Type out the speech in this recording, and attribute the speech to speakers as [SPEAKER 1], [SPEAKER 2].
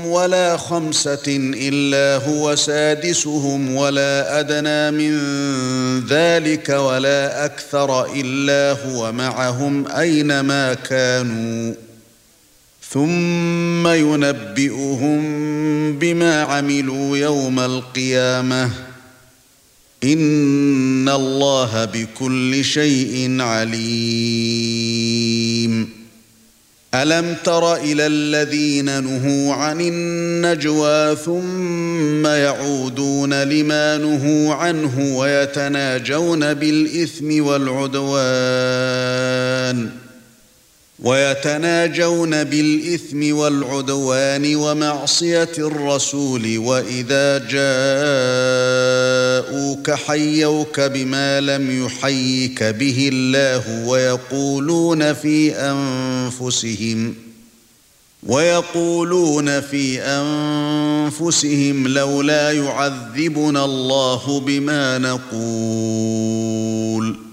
[SPEAKER 1] ولا خمسة إلا هو سادسهم ولا أدنى من ذلك ولا أكثر إلا هو معهم أينما كانوا ثم ينبئهم بما عملوا يوم القيامة إن الله بكل شيء عليم. ألم تر إلى الذين نهوا عن النجوى ثم يعودون لما نهوا عنه ويتناجون بالإثم والعدوان ومعصية الرسول وإذا جاءوك حيوك بما لم يحيك به الله ويقولون في أنفسهم لولا يعذبنا الله بما نقول